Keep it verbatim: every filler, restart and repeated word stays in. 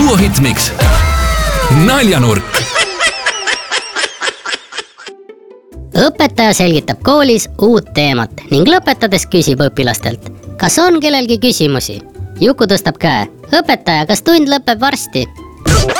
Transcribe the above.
Duo Hitmix. Naljanurk. Õpetaja selgitab koolis uut teemat ning lõpetades küsib õpilastelt, kas on kellelgi küsimusi. Juku tõstab käe. Õpetaja, kas tund lõpeb varsti?